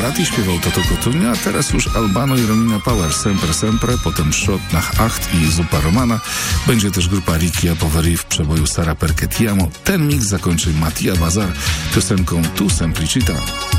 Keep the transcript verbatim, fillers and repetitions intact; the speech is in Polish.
Pavarotti, śpiewał Toto Cotugno, a teraz już Albano i Romina Power, Sempre Sempre, potem Schott nach Acht i Zupa Romana. Będzie też grupa Ricchi Poveri w przeboju Sara Perché Ti Amo. Ten mix zakończy Mattia Bazar piosenką Tu Semplicità.